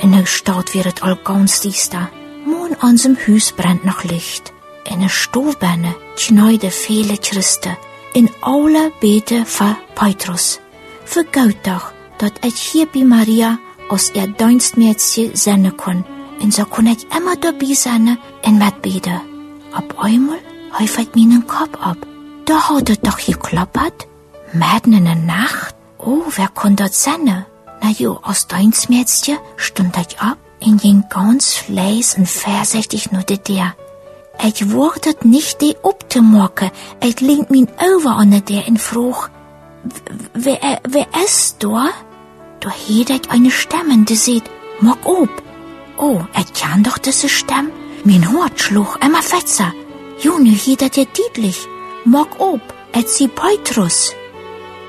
In der Stadt wird het al ganz düster. Moon an sem Hus brennt noch Licht. In der Stoofbenne schneide viele Christen. In alle beten für Petrus. Vergaut doch, dat ich hier bei Maria als ihr Dienstmädchen sein kann. Und so kann ich immer dabei sein und mit beten. Ab einmal häufet meinen Kopf ab. Da hat es doch geklappert. Mitten in der Nacht. Oh, wer kann das sein? Na jo, als Dienstmädchen stund ich ab und ging ganz fleiß und vorsichtig nur der. Ich wollte nicht die abzumachen. Ich lehnte mich over an der und frug, wer ist da? Da hörte ich eine Stimme, die sagt, mach ob. Oh, ich kann doch diese Stimme. Mein Hort schlug immer fetzer. Jo, nu hört das ja deutlich. Mach ob, et sie Petrus.